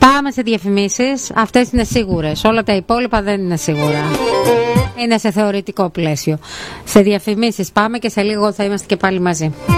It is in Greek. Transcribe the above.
Πάμε σε διαφημίσεις. Αυτές είναι σίγουρες. Όλα τα υπόλοιπα δεν είναι σίγουρα. Είναι σε θεωρητικό πλαίσιο. Σε διαφημίσεις πάμε και σε λίγο θα είμαστε και πάλι μαζί.